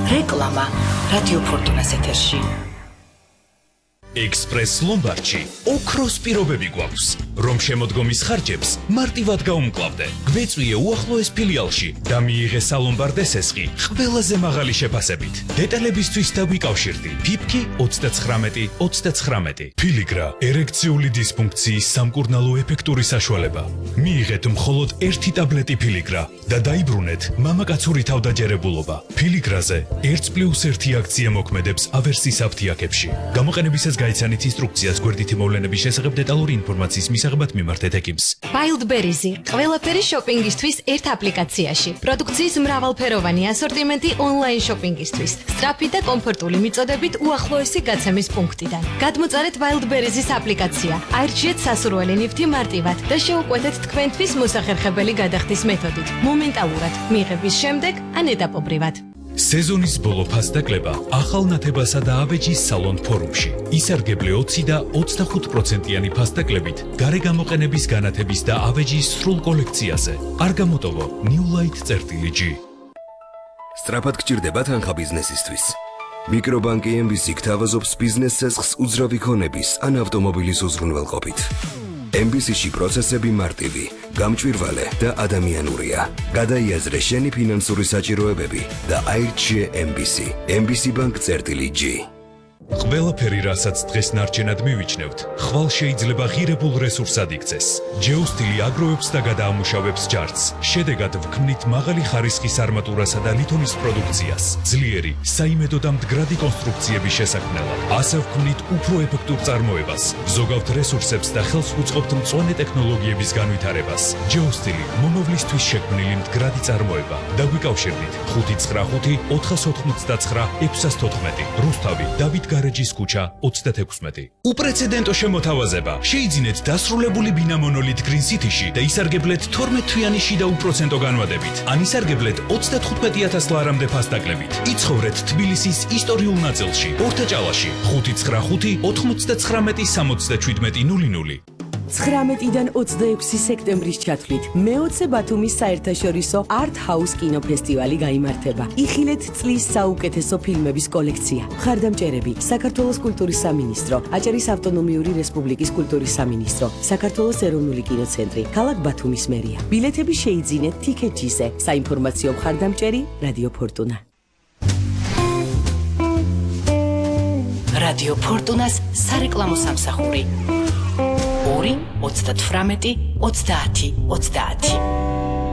რეკლამა რადიო ფორტუნას ეთერში. Express Lombardში ოქროს პირობები გვაქვს, რომ შემოდგომის ხარჯებს მარტივად გაუმკლავდე. გვეწვიე უახლოეს ფილიალში და მიიღე სალომბარდ ესესხი ყველაზე მაღალი შეფასებით. დეტალებისთვის დაგვიკავშირდი. ფიფკი 39-39. ფილიგრა ერექციული დისფუნქციის სამკურნალო ეფექტური საშუალება. მიიღეთ მხოლოდ 1 ტაბლეტი ფილიგრა და დაიბრუნეთ მამაკაცური თავდაჯერებულობა. ფილიგრაზე 1+1 აქცია მოქმედებს ავერსის აფთიაქებში. გამოყენებისას გაიცანით ინსტრუქციას გვერდითი მოვლენების შესახებ დეტალური ინფორმაციის მისაღებად მიმართეთ ეკიმს. Wildberries ყველაფერი შოპინგისთვის ერთ აპლიკაციაში. პროდუქციის მრავალფეროვანი ასორტიმენტი ონლაინ შოპინგისთვის. სწრაფი და კომფორტული მიწოდებით უახლოესი გაცემის პუნქტიდან. გადმოწარეთ Wildberries-ის აპლიკაცია. აირჩიეთ სასურველი ნივთი მარტივად და შეუკვეთეთ თქვენთვის მოსახერხებელი გადახდის მეთოდით. მომენტალურად, მიღების შემდეგ ან ეტაპობრივად. სეზონის ბოლო ფასდაკლება ახალ ნათებასა და ავეჯის სალონ ფორუმში. ისარგებლე 20 და 25%-იანი ფასდაკლებით გარე გამოყენების განათების და ავეჯის სრულ კოლექციაზე. არ გამოტოვო New Light-G. სწრაფად გჭირდება თანხა ბიზნესისთვის. მიკრობანკი MBC გთავაზობს ბიზნეს ცესხს უძრავი ქონების ან ავტომობილის უზრუნველყოფით. MBC-ში პროცესები მარტივი, გამჭვირვალე და ადამიანურია. გადაიაზრე შენი ფინანსური საჭიროებები და აირჩიე MBC. MBC Bank-G. ყველაფერი, რასაც დღეს ნარჩენად მივიჩნევთ, ხვალ შეიძლება ღირებულ რესურსად იქცეს. ჯეოსტილი აგროვებს და გადაამუშავებს ჯარცს. შედეგად ვქმნით მაღალი ხარისხის არმატურასა და ლითონის პროდუქციას. ძლიერი, საიმედო და მდგრადი კონსტრუქციების შესაქმნელად. ასე ვქმნით უფრო ეფექტურ წარმოებას. ზოგავთ რესურსებს და ხელს უწყობთ მწვანე ტექნოლოგიების განვითარებას. ჯეოსტილი მომავლისთვის შექმნილი მდგრადი წარმოება. დაგვიკავშირდით 595 499 614. რუსთავი, დავით გარეჯის ქუჩა 36. უპრეცედენტო შემოთავაზება. შეიძინეთ დასრულებული ბინა მონოლით Green City-ში და ისარგებლეთ 12-თვიანი შიდა უპროცენტო განვადებით. ან ისარგებლეთ 35,000 ლარამდე ფასდაკლებით. იცხოვრეთ თბილისის ისტორიულ ნაწილში, ორთაჭალაში, 595 99 67 00. 19-დან 26 სექტემბრის ჩათვლით მე-20 ბათუმის საერთაშორისო Art House კინოფესტივალი გაიმართება. იხილეთ წლის საუკეთესო ფილმების კოლექცია. მხარდამჭერები: საქართველოს კულტურის სამინისტრო, აჭარის ავტონომიური რესპუბლიკის კულტურის სამინისტრო, საქართველოს ეროვნული კინოცენტრი, ქალაქ ბათუმის მერია. ბილეთები შეიძინეთ TicketJet-ზე. საინფორმაციო მხარდამჭერი რადიო ფორტუნა. რადიო ფორტუნას სარეკლამო სამსახური 2 38 30 30.